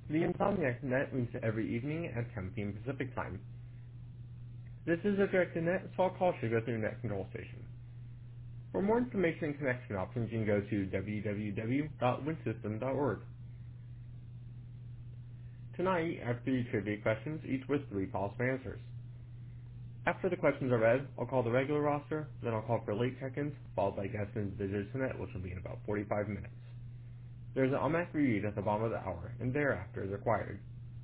The Insomniac Net meets every evening at 10 p.m. Pacific Time. This is a directed net, so all calls should go through Net Control Station. For more information and connection options, you can go to www.winsystem.org. Tonight, I have 3 trivia questions, each with 3 possible answers. After the questions are read, I'll call the regular roster, then I'll call for late check-ins, followed by guests and visitors to net, which will be in about 45 minutes. There's an automatic read at the bottom of the hour, and thereafter is required.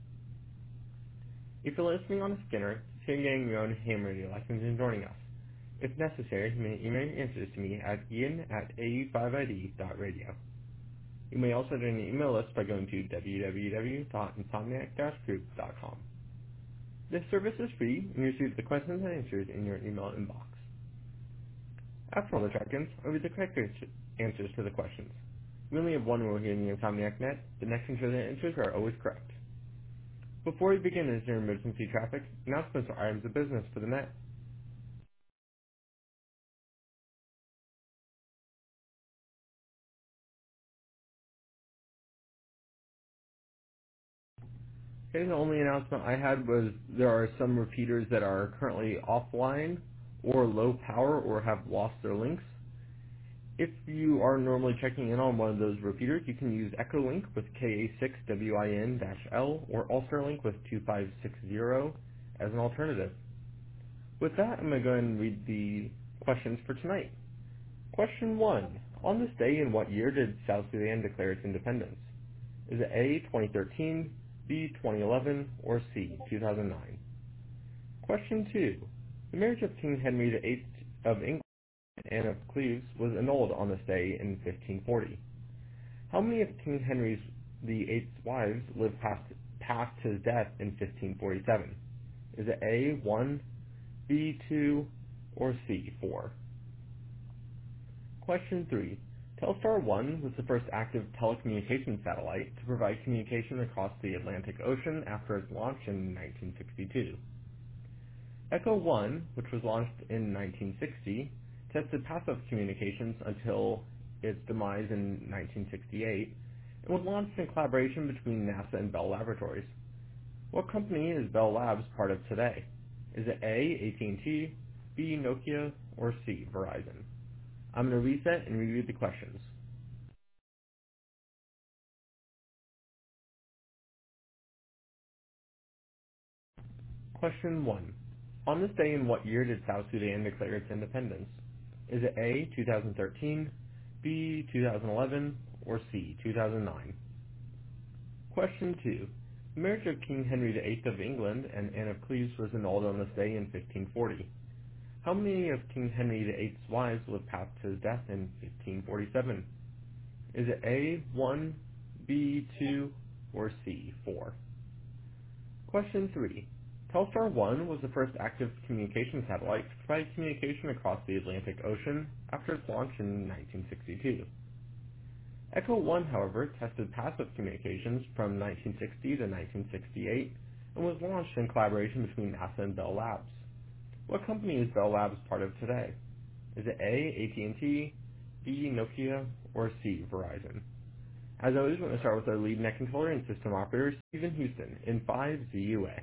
If you're listening on a scanner, consider getting your own ham radio license and joining us. If necessary, you may email your answers to me at ian@au5id.radio. You may also join the email list by going to www.insomniac-group.com. This service is free, and you receive the questions and answers in your email inbox. After all the check-ins, I'll read the correct answers to the questions. We only have one rule here in the Insomniac Net: the next and the answers are always correct. Before we begin, is there emergency traffic? Announcements or items of business for the net? Okay, the only announcement I had was there are some repeaters that are currently offline or low power or have lost their links. If you are normally checking in on one of those repeaters, you can use Echolink with KA6WIN-L or Ulsterlink with 2560 as an alternative. With that, I'm going to go ahead and read the questions for tonight. Question 1. On this day, in what year did South Sudan declare its independence? Is it A, 2013, B, 2011, or C, 2009? Question 2. The marriage of King Henry VIII of England and Anne of Cleves was annulled on this day in 1540. How many of King Henry VIII's wives lived past his death in 1547? Is it A, 1, B, 2, or C, 4? Question 3. Telstar 1 was the first active telecommunications satellite to provide communication across the Atlantic Ocean after its launch in 1962. Echo 1, which was launched in 1960, tested passive communications until its demise in 1968, and was launched in collaboration between NASA and Bell Laboratories. What company is Bell Labs part of today? Is it A, AT&T, B, Nokia, or C, Verizon? I'm going to reset and reread the questions. Question 1. On this day, in what year did South Sudan declare its independence? Is it A, 2013, B, 2011, or C, 2009? Question 2. The marriage of King Henry VIII of England and Anne of Cleves was annulled on this day in 1540. How many of King Henry VIII's wives lived past his death in 1547? Is it A, 1, B, 2, or C, 4? Question 3. Telstar 1 was the first active communication satellite to provide communication across the Atlantic Ocean after its launch in 1962. Echo 1, however, tested passive communications from 1960 to 1968 and was launched in collaboration between NASA and Bell Labs. What company is Bell Labs part of today? Is it A, AT&T, B, Nokia, or C, Verizon? As always, we're going to start with our lead net controller and system operator, Stephen Houston, in 5ZUA.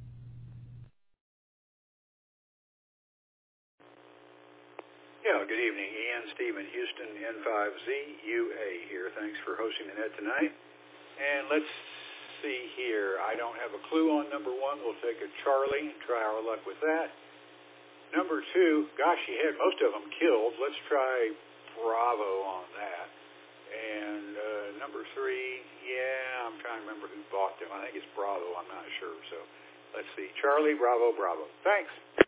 Yeah, good evening, Ian. Stephen Houston, N5ZUA here. Thanks for hosting the net tonight. And let's see here. I don't have a clue on number 1. We'll take a Charlie and try our luck with that. Number 2, gosh, you had most of them killed. Let's try Bravo on that. And number 3, yeah, I'm trying to remember who bought them. I think it's Bravo. I'm not sure. So let's see. Charlie, Bravo, Bravo. Thanks.